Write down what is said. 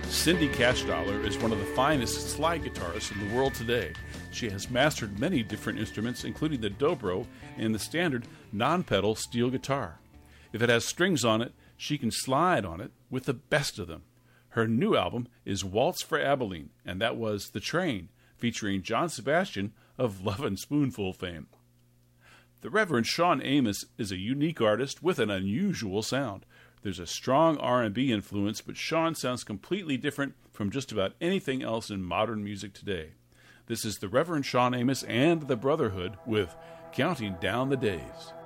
Cindy Cashdollar is one of the finest slide guitarists in the world today. She has mastered many different instruments, including the dobro and the standard non-pedal steel guitar. If it has strings on it, she can slide on it with the best of them. Her new album is Waltz for Abilene, and that was The Train, featuring John Sebastian of Lovin' Spoonful fame. The Reverend Sean Amos is a unique artist with an unusual sound. There's a strong R&B influence, but Sean sounds completely different from just about anything else in modern music today. This is the Reverend Sean Amos and the Brotherhood with Counting Down the Days.